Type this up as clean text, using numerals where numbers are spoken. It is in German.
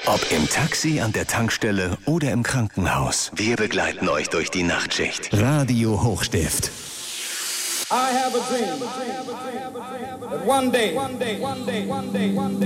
Ob im Taxi, an der Tankstelle oder im Krankenhaus. Wir begleiten euch durch die Nachtschicht. Radio Hochstift. I have a dream that one day